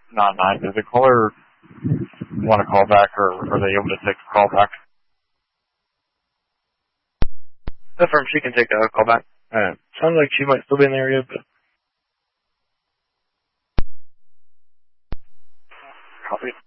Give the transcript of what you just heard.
not 9. Does the caller want to call back, or are they able to take a call back? Confirm she can take a call back. Sounds like she might still be in the area, but... Copy.